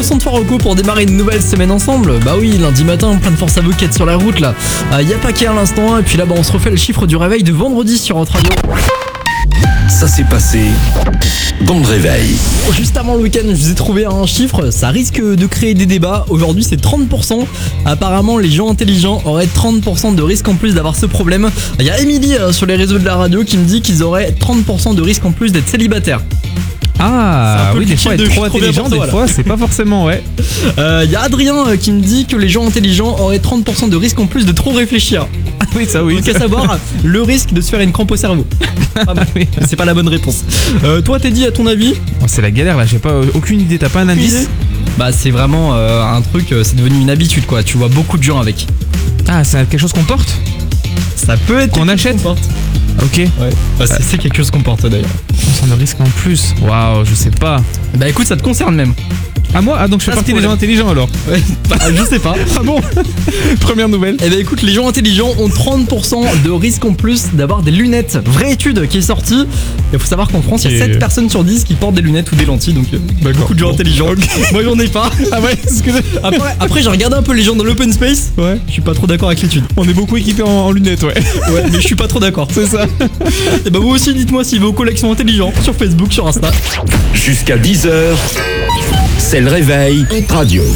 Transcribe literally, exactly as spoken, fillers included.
son de Fort Rocco pour démarrer une nouvelle semaine ensemble. Bah oui, lundi matin, plein de force à vous qui êtes sur la route là. Euh, y a pas qu'à l'instant, et puis là bah on se refait le chiffre du réveil de vendredi sur votre radio. Ça s'est passé dans le réveil. Juste avant le week-end, je vous ai trouvé un chiffre, ça risque de créer des débats. Aujourd'hui, c'est trente pour cent. Apparemment, les gens intelligents auraient trente pour cent de risque en plus d'avoir ce problème. Il y a Émilie euh, sur les réseaux de la radio qui me dit qu'ils auraient trente pour cent de risque en plus d'être célibataires. Ah oui, des cliché fois être de trop je suis trop bien intelligent, pour des toi, là. fois c'est pas forcément, ouais. Il euh, y a Adrien euh, qui me dit que les gens intelligents auraient trente pour cent de risque en plus de trop réfléchir. Ah oui, ça oui. Donc à savoir, le risque de se faire une crampe au cerveau. Ah bah, Oui. c'est pas la bonne réponse. Euh, toi, t'es dit à ton avis? Oh, c'est la galère là, j'ai pas euh, aucune idée, t'as pas un indice? Bah c'est vraiment euh, un truc, euh, c'est devenu une habitude quoi. Tu vois beaucoup de gens avec. Ah, c'est quelque chose qu'on porte? Ça peut être Qu'on quelque achète chose qu'on porte. Ok. Ouais. Bah, c'est, c'est quelque chose qu'on porte d'ailleurs. On s'en risque en plus. Waouh, je sais pas. Bah écoute, ça te concerne même. Ah moi? Ah donc je fais Ah, partie ce des gens problème. intelligents alors. Ouais. Bah, je sais pas. Ah bon? Première nouvelle. Eh bah écoute, les gens intelligents ont trente pour cent de risque en plus d'avoir des lunettes. Vraie étude qui est sortie. Il faut savoir qu'en France, il y a Et- sept personnes sur dix qui portent des lunettes ou des lentilles. Donc euh, beaucoup de gens Bon. intelligents. Moi j'en ai pas. Ah ouais, parce que Après, après j'ai regardé un peu les gens dans l'open space. ouais. Je suis pas trop d'accord avec l'étude. On est beaucoup équipés en, en lunettes, ouais. Ouais, mais je suis pas trop d'accord. C'est ça. Et bah vous aussi, dites-moi si vos collections intelligents sur Facebook, sur Insta. Jusqu'à dix heures, c'est le réveil radio.